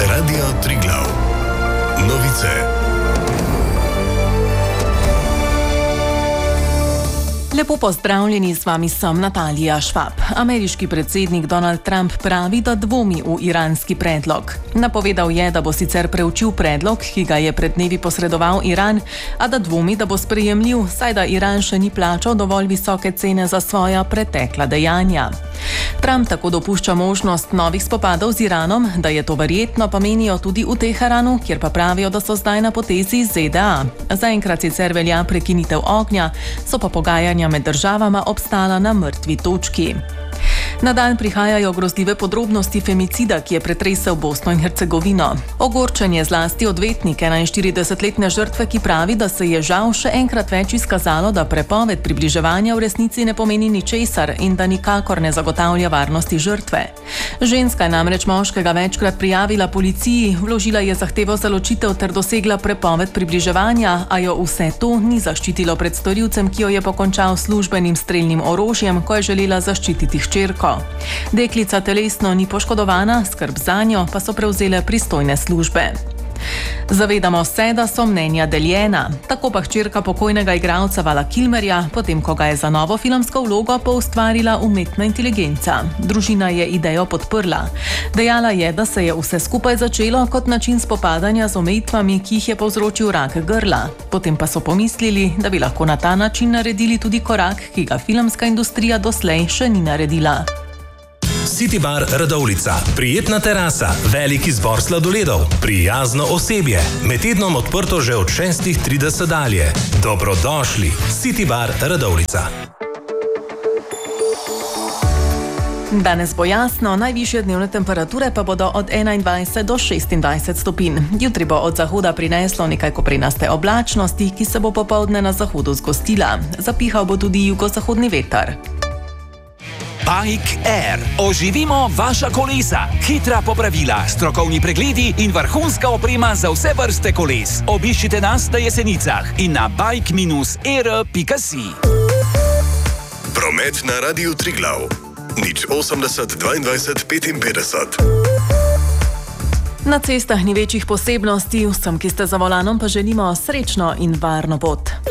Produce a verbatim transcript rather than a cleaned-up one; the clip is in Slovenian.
Radio Triglav. Novice. Lepo pozdravljeni, z vami sem Natalija Švab. Ameriški predsednik Donald Trump pravi, da dvomi v iranski predlog. Napovedal je, da bo sicer preučil predlog, ki ga je pred dnevi posredoval Iran, a da dvomi, da bo sprejemljiv, saj da Iran še ni plačal dovolj visoke cene za svoja pretekla dejanja. Trump tako dopušča možnost novih spopadov z Iranom, da je to verjetno, pa menijo tudi v Teheranu, kjer pa pravijo, da so zdaj na potezi Z D A. Zaenkrat sicer velja prekinitev ognja, so pa pogajanja med državama obstala na mrtvi točki. Na dan prihajajo grozljive podrobnosti femicida, ki je pretresel Bosno in Hercegovino. Ogorčenje zlasti odvetnik enainštiridesetletne žrtve, ki pravi, da se je žal še enkrat več izkazalo, da prepoved približevanja v resnici ne pomeni ničesar in da nikakor ne zagotavlja varnosti žrtve. Ženska je namreč moškega večkrat prijavila policiji, vložila je zahtevo za ločitev ter dosegla prepoved približevanja, a jo vse to ni zaščitilo pred storilcem, ki jo je pokončal s službenim strelnim orožjem, ko je želela zaščititi hčerko. Deklica telesno ni poškodovana, skrb zanjo pa so prevzele pristojne službe. Zavedamo se, da so mnenja deljena. Tako pa hčerka pokojnega igralca Vala Kilmerja, potem ko ga je za novo filmsko vlogo poustvarila umetna inteligenca. Družina je idejo podprla. Dejala je, da se je vse skupaj začelo kot način spopadanja z omejitvami, ki jih je povzročil rak grla. Potem pa so pomislili, da bi lahko na ta način naredili tudi korak, ki ga filmska industrija doslej še ni naredila. City Bar Radovljica. Prijetna terasa, velik izbor sladoledov, prijazno osebje. Med tednom odprto že od šestih trideset dalje. Dobrodošli. City Bar Radovljica. Danes bo jasno, najvišje dnevne temperature pa bodo od enaindvajset do šestindvajset stopinj. Jutri bo od zahoda prineslo nekaj koprenaste oblačnosti, ki se bo popoldne na zahodu zgostila. Zapihal bo tudi jugozahodni veter. Bike Air. Oživimo vaša kolesa. Hitra popravila, strokovni pregledi in vrhunska oprema za vse vrste koles. Obiščite nas na Jesenicah in na bike air pika si. Promet na Radiu Triglav. Nič osemdeset dvaindvajset petinpetdeset. Na cestah ni večjih posebnosti, vsem, ki ste za volanom, pa želimo srečno in varno pot.